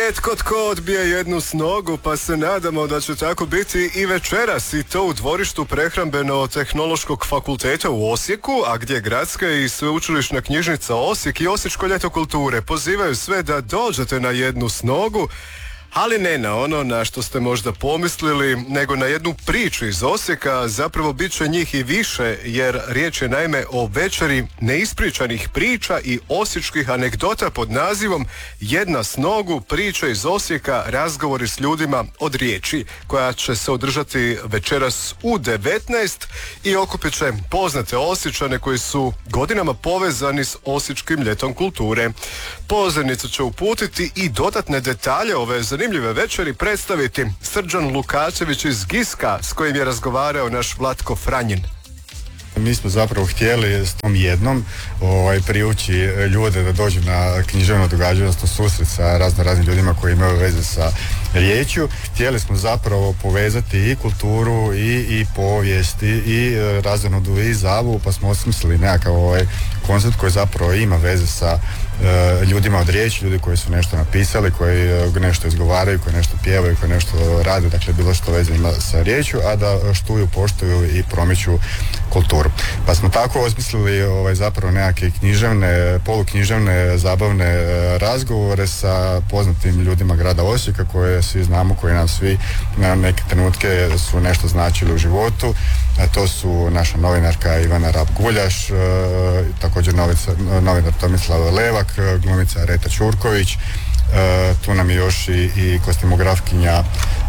Rijetko tko odbije jednu s nogu, pa se nadamo da će tako biti i večeras, i to u dvorištu Prehrambeno-tehnološkog fakulteta u Osijeku, a gdje Gradska i Sveučilišna knjižnica Osijek i Osječko ljeto kulture pozivaju sve da dođete na jednu s nogu, ali ne na ono na što ste možda pomislili, nego na jednu priču iz Osijeka. Zapravo bit će njih i više, jer riječ je naime o večeri neispričanih priča i osječkih anegdota pod nazivom Jedna s nogu, priče iz Osijeka, razgovori s ljudima od riječi, koja će se održati večeras u 19 i okupit će poznate Osječane koji su godinama povezani s Osječkim ljetom kulture. Pozornicu će uputiti i dodatne detalje ove zanimljive večeri predstaviti Srđan Lukačević iz Giska, s kojim je razgovarao naš Vlatko Franjin. Mi smo zapravo htjeli s tom jednom priući ljude da dođu na književno događanje, odnosno susret sa raznim ljudima koji imaju veze sa riječju. Htjeli smo zapravo povezati i kulturu i povijest i razonodu i zabavu, pa smo osmislili nekakav koncept koji zapravo ima veze sa ljudima od riječi, ljudi koji su nešto napisali, koji nešto izgovaraju, koji nešto pjevaju, koji nešto rade, dakle bilo što veze ima sa riječju, a da štuju, poštuju i promiču kulturu. Pa smo tako osmislili zapravo nekakve književne, poluknjiževne, zabavne razgovore sa poznatim ljudima grada Osijeka koje svi znamo, koji nam svi na neke trenutke su nešto značili u životu. A to su naša novinarka Ivana Rab-Guljaš, također novinar Tomislav Levak, glumica Reta Ćurković, tu nam je još i kostimografkinja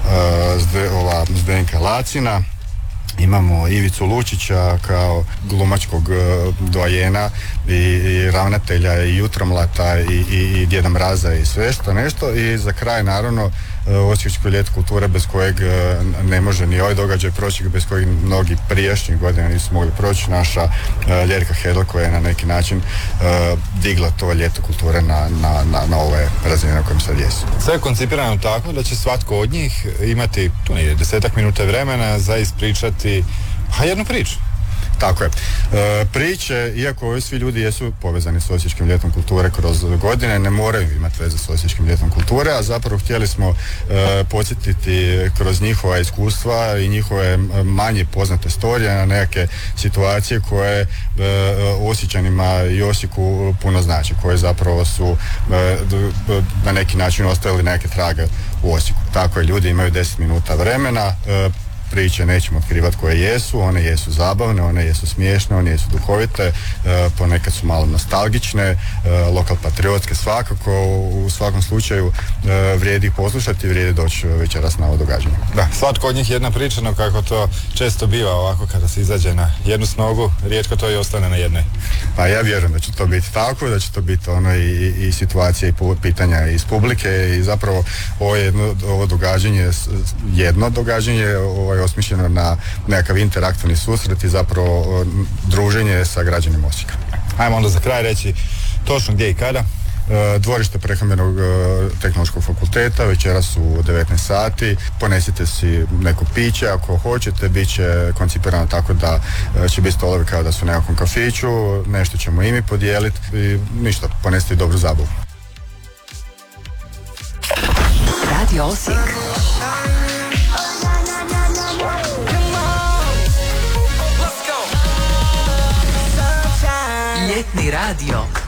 Zdenka Lacina. Imamo Ivicu Lučića kao glumačkog doajena i ravnatelja i Jutromlata i Djeda Mraza i sve što nešto. I za kraj naravno Osječko ljeto kulture bez kojeg ne može ni ovaj događaj proći, bez kojeg mnogi prijašnjih godina nisu mogli proći. Naša Ljerka Hedl koja je na neki način digla to ljeto kulture na ove razine na kojem sad jesu. Sve je koncipirano tako da će svatko od njih imati tu negdje 10 minuta vremena za ispričati jednu priču. Tako je. Priče, iako ovi svi ljudi jesu povezani s Osječkim ljetom kulture kroz godine, ne moraju imati veze s Osječkim ljetom kulture, a zapravo htjeli smo podsjetiti kroz njihova iskustva i njihove manje poznate storije na neke situacije koje Osječanima i Osijeku puno znači, koje zapravo su na neki način ostavili neke trage u Osijeku. Tako je, ljudi imaju 10 minuta vremena. Priče nećemo otkrivati koje jesu, one jesu zabavne, one jesu smiješne, one jesu duhovite, ponekad su malo nostalgične, lokal patriotske svakako, u svakom slučaju vrijedi ih poslušati, vrijedi doći večeras na ovo događanje. Da, svatko od njih jedna priča, no kako to često biva ovako kada se izađe na jednu snogu, rijetko to i ostane na jednoj. Pa ja vjerujem da će to biti tako, da će to biti ono i situacije i pitanja iz publike i zapravo ovo događanje, jedno događanje, osmišljeno na nekakav interaktivni susret i zapravo druženje sa građanima Osijeka. Ajmo onda za kraj reći točno gdje i kada. Dvorište Prehrambenog tehnološkog fakulteta, večeras u 19 sati. Ponesite si neko piće ako hoćete, bit će koncipirano tako da će biti stolovi kao da su u nekakvom kafiću, nešto ćemo i mi podijeliti i ništa, ponesite dobru zabavu. Radio Osijek. Ljetni radio.